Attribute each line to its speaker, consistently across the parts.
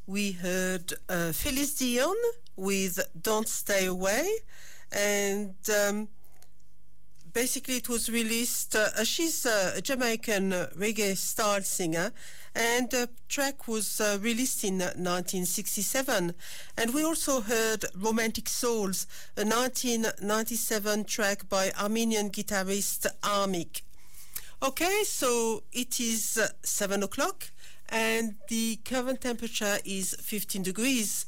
Speaker 1: we heard Felice Dion with Don't Stay Away, and basically it was released, she's a Jamaican reggae style singer, and the track was released in 1967. And we also heard Romantic Souls, a 1997 track by Armenian guitarist Armik. Okay, so it is 7 o'clock, and the current temperature is 15 degrees.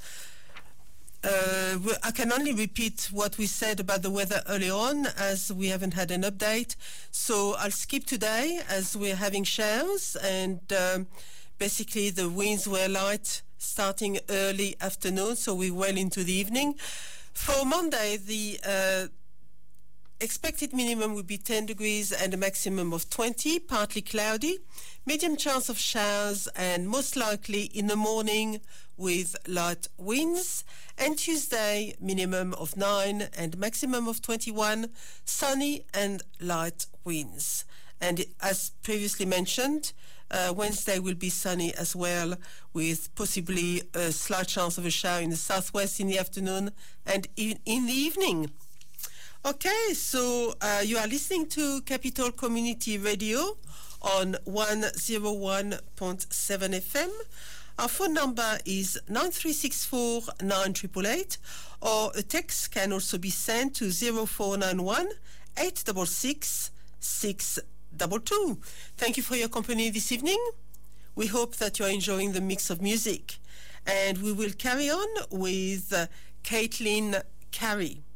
Speaker 1: I can only repeat what we said about the weather early on, as we haven't had an update. So I'll skip today, as we're having showers, and basically the winds were light starting early afternoon, so we're well into the evening. For Monday, the expected minimum would be 10 degrees and a maximum of 20, partly cloudy, medium chance of showers, and most likely in the morning with light winds. And Tuesday, minimum of 9 and maximum of 21, sunny and light winds. And as previously mentioned, Wednesday will be sunny as well, with possibly a slight chance of a shower in the southwest in the afternoon and in the evening. Okay, so you are listening to Capital Community Radio on 101.7 FM. Our phone number is 9364 9888, or a text can also be sent to 0491 866 622. Thank you for your company this evening. We hope that you are enjoying the mix of music. And we will carry on with Caitlin Carey.